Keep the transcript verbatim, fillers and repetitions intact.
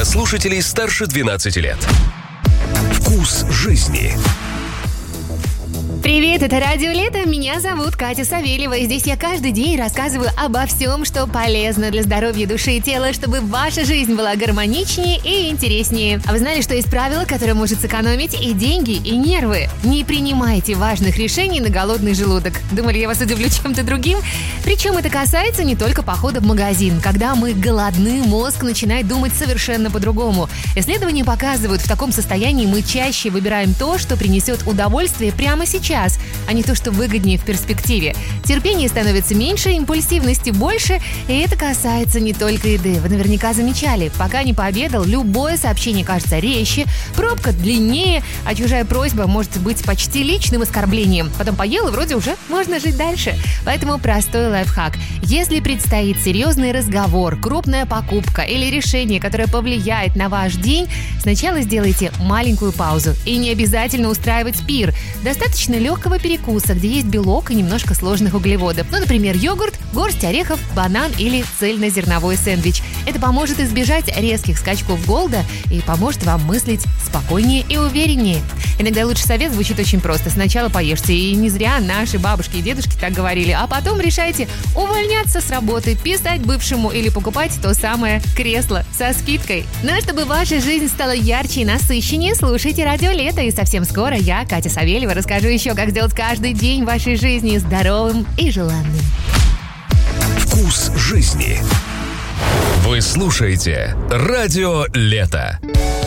слушателей старше двенадцати лет. Вкус жизни. Привет, это Радио Лето, меня зовут Катя Савельева, и здесь я каждый день рассказываю обо всем, что полезно для здоровья души и тела, чтобы ваша жизнь была гармоничнее и интереснее. А вы знали, что есть правило, которое может сэкономить и деньги, и нервы? Не принимайте важных решений на голодный желудок. Думали, я вас удивлю чем-то другим? Причем это касается не только похода в магазин. Когда мы голодны, мозг начинает думать совершенно по-другому. Исследования показывают, в таком состоянии мы чаще выбираем то, что принесет удовольствие прямо сейчас, а не то, что выгоднее в перспективе. Терпение становится меньше, импульсивности больше, и это касается не только еды. Вы наверняка замечали, пока не пообедал, любое сообщение кажется резче, пробка длиннее, а чужая просьба может быть почти личным оскорблением. Потом поел, и вроде уже можно жить дальше. Поэтому простой лайфхак. Если предстоит серьезный разговор, крупная покупка или решение, которое повлияет на ваш день, сначала сделайте маленькую паузу. И не обязательно устраивать пир. Достаточно легкого перекуса, где есть белок и немножко сложных углеводов. Ну, например, йогурт, горсть орехов, банан или цельнозерновой сэндвич. Это поможет избежать резких скачков голода и поможет вам мыслить спокойнее и увереннее. Иногда лучший совет звучит очень просто. Сначала поешьте, и не зря наши бабушки и дедушки так говорили, а потом решайте увольняться с работы, писать бывшему или покупать то самое кресло со скидкой. Ну а чтобы ваша жизнь стала ярче и насыщеннее, слушайте Радио Лето, и совсем скоро я, Катя Савельева, расскажу еще, как сделать каждый день вашей жизни здоровым и желанным. Вкус жизни. Вы слушаете Радио Лето.